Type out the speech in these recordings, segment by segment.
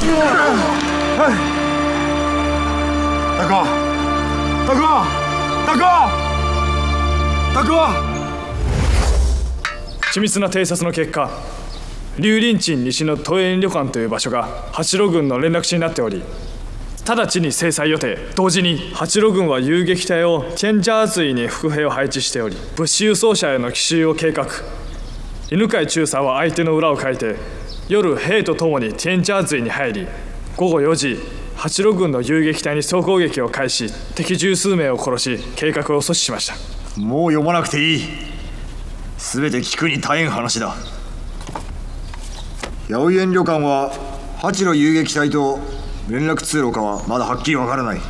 大哥，大哥，大哥，大哥！緻密な偵察の結果、龍林鎮西の都園旅館という場所が八路軍の連絡地になっており、直ちに制裁予定。同時に八路軍は遊撃隊をチェンジャーズに伏兵を配置しており、物資輸送車への奇襲を計画。犬飼中佐は相手の裏をかいて、夜兵とともにチェンジャーズに入り、午後4時八路軍の遊撃隊に総攻撃を開始、敵十数名を殺し計画を阻止しました。 もう読まなくていい。全て聞くに耐えん話だ。八百園旅館は八路遊撃隊と連絡通路かはまだはっきりわからない。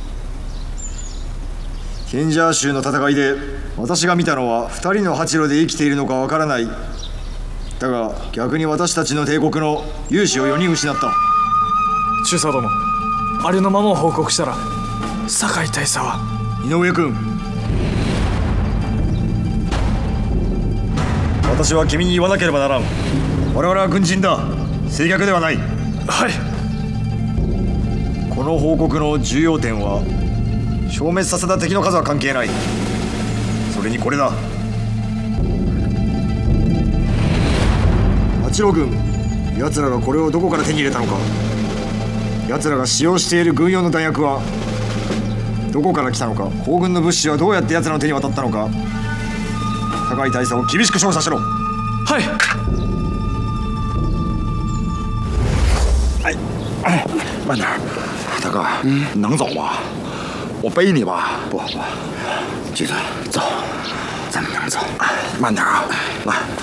ケンジャー州の戦いで私が見たのは2人の八路で生きているのかわからない。だが逆に私たちの帝国の勇士を4人失った。 中佐殿、ありのままを報告したら酒井大佐は。 井上君、私は君に言わなければならん。我々は軍人だ、正逆ではない。 はい。 この報告の重要点は消滅させた敵の数は関係ない。それにこれだ。八路軍、奴らがこれをどこから手に入れたのか。奴らが使用している軍用の弾薬はどこから来たのか。皇軍の物資はどうやって奴らの手に渡ったのか。高い大佐を厳しく調査しろ。 はい。 慢点，大哥，能走吗？我背你吧。 不，橘子，走，咱们能走。 慢点啊，来。